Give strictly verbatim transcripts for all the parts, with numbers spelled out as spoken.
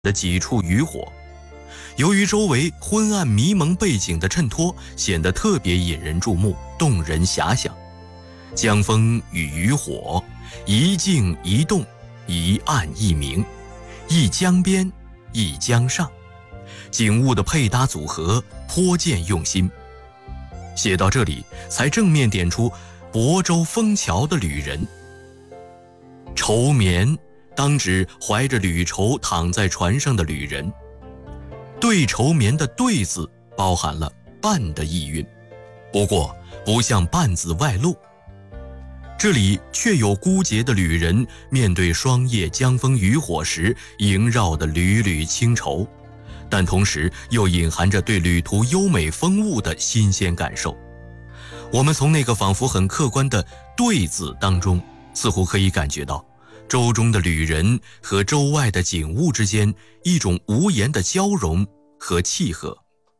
的几处渔火。由于周围昏暗迷蒙背景的衬托，显得特别引人注目，动人遐想。江风与渔火，一静一动，一暗一明，一江边，一江上，景物的配搭组合颇见用心。写到这里，才正面点出亳州枫桥的旅人。愁眠当指怀着旅愁躺在船上的旅人。对愁眠的对字包含了伴的意蕴，不过不像伴字外露。这里却有孤绝的旅人面对霜叶江风渔火时萦绕的缕缕清愁，但同时又隐含着对旅途优美风物的新鲜感受。我们从那个仿佛很客观的对字当中，似乎可以感觉到舟中的旅人和舟外的景物之间一种无言的交融和契合。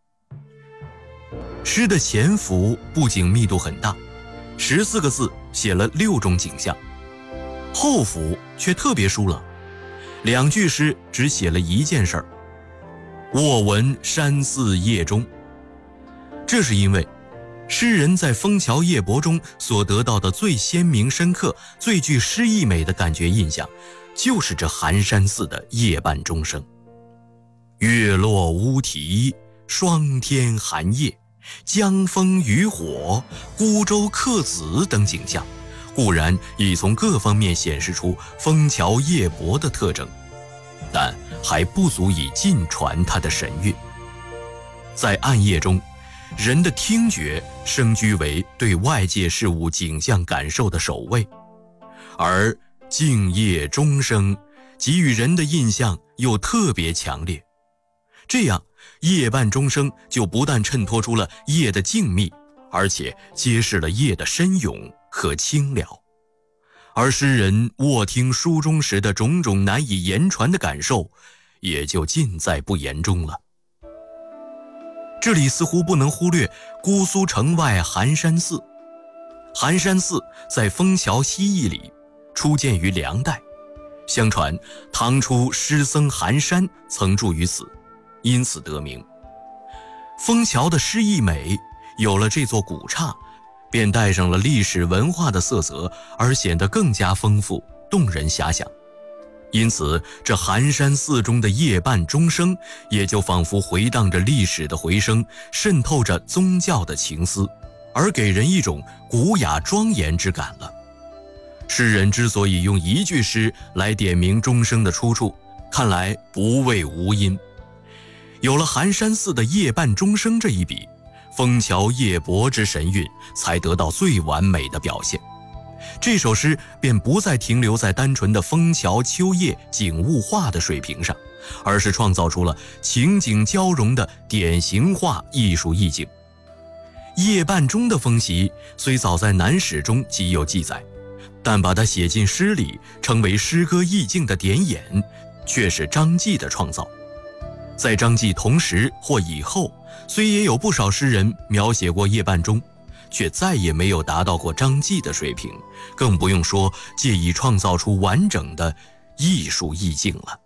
诗的前幅布景密度很大，十四个字写了六种景象，后幅却特别疏朗，两句诗只写了一件事儿：卧闻山寺夜中。这是因为诗人在枫桥夜泊中所得到的最鲜明深刻、最具诗意美的感觉印象，就是这寒山寺的夜半钟声。月落乌啼，霜天寒夜，江风渔火，孤舟客子等景象，固然已从各方面显示出枫桥夜泊的特征，但还不足以尽传它的神韵。在暗夜中，人的听觉升居为对外界事物景象感受的首位，而静夜钟声给予人的印象又特别强烈。这样，夜半钟声就不但衬托出了夜的静谧，而且揭示了夜的深永和清了。而诗人卧听书中时的种种难以言传的感受，也就尽在不言中了。这里似乎不能忽略姑苏城外寒山寺。寒山寺在枫桥西翼里，初建于梁代，相传唐初诗僧寒山曾住于此，因此得名。枫桥的诗意美，有了这座古刹，便带上了历史文化的色泽，而显得更加丰富动人遐想。因此这寒山寺中的夜半钟声，也就仿佛回荡着历史的回声，渗透着宗教的情思，而给人一种古雅庄严之感了。诗人之所以用一句诗来点明钟声的出处，看来不谓无因。有了寒山寺的夜半钟声这一笔，枫桥夜泊之神韵才得到最完美的表现。这首诗便不再停留在单纯的枫桥秋夜景物画的水平上，而是创造出了情景交融的典型化艺术意境。夜半钟的风习虽早在南史中即有记载，但把它写进诗里，成为诗歌意境的点眼，却是张继的创造。在张继同时或以后，虽也有不少诗人描写过夜半钟，却再也没有达到过张继的水平，更不用说借以创造出完整的艺术意境了。